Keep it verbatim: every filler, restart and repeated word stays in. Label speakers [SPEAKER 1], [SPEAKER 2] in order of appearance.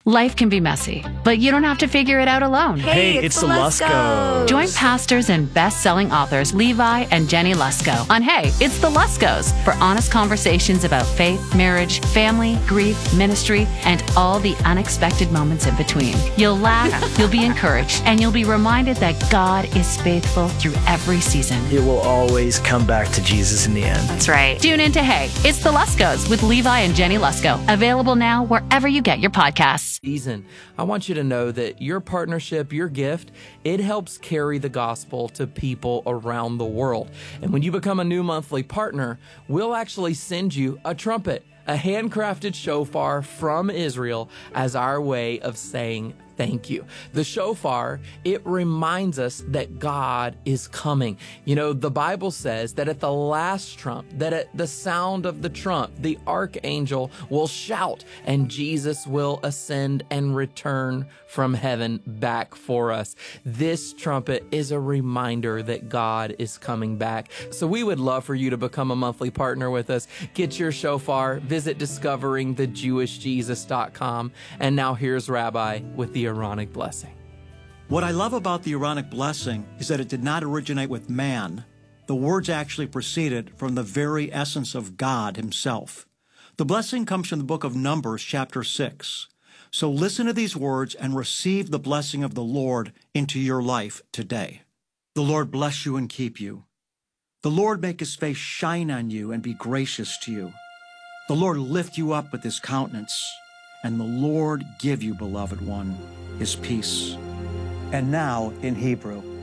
[SPEAKER 1] Life can be messy, but you don't have to figure it out alone.
[SPEAKER 2] Hey,
[SPEAKER 3] Hey,
[SPEAKER 2] it's,
[SPEAKER 3] it's
[SPEAKER 2] the
[SPEAKER 3] the
[SPEAKER 2] Luskos.
[SPEAKER 1] Join pastors and best-selling authors Levi and Jenny Lusko on Hey, It's the Luskos for honest conversations about faith, marriage, family, grief, ministry, and all the unexpected moments in between. You'll laugh, you'll be encouraged, and you'll be reminded that God is faithful through every season.
[SPEAKER 2] It will always come back to Jesus in the end.
[SPEAKER 1] That's right. Tune in to Hey, It's the Luskos with Levi and Jenny Lusko. Available now wherever you get your podcasts.
[SPEAKER 4] Season. I want you to know that your partnership, your gift, it helps carry the gospel to people around the world. And when you become a new monthly partner, we'll actually send you a trumpet, a handcrafted shofar from Israel as our way of saying thank you. The shofar, it reminds us that God is coming. You know, the Bible says that at the last trump, that at the sound of the trump, the archangel will shout and Jesus will ascend and return from heaven back for us. This trumpet is a reminder that God is coming back. So we would love for you to become a monthly partner with us. Get your shofar, visit discovering the jewish jesus dot com. And now here's Rabbi with the Aaronic blessing.
[SPEAKER 5] What I love about the Aaronic blessing is that it did not originate with man. The words actually proceeded from the very essence of God himself. The blessing comes from the book of Numbers, chapter six. So listen to these words and receive the blessing of the Lord into your life today. The Lord bless you and keep you. The Lord make his face shine on you and be gracious to you. The Lord lift you up with his countenance, and the Lord give you, beloved one, his peace.
[SPEAKER 6] And now in Hebrew.